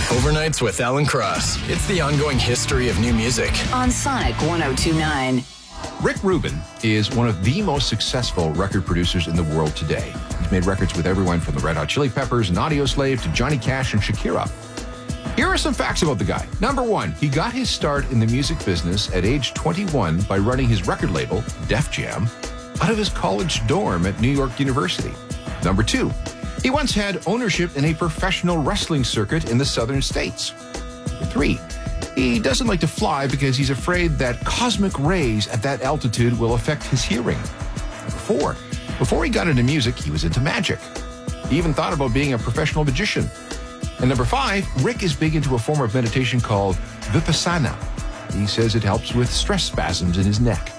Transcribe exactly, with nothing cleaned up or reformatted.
Overnights with Alan Cross. It's the ongoing history of new music. On Sonic one oh two point nine. Rick Rubin is one of the most successful record producers in the world today. He's made records with everyone from the Red Hot Chili Peppers and Audioslave to Johnny Cash and Shakira. Here are some facts about the guy. Number one, he got his start in the music business at age twenty-one by running his record label, Def Jam, out of his college dorm at New York University. Number two, he once had ownership in a professional wrestling circuit in the southern states. Number three, he doesn't like to fly because he's afraid that cosmic rays at that altitude will affect his hearing. Number four, before he got into music, he was into magic. He even thought about being a professional magician. And number five, Rick is big into a form of meditation called Vipassana. He says it helps with stress spasms in his neck.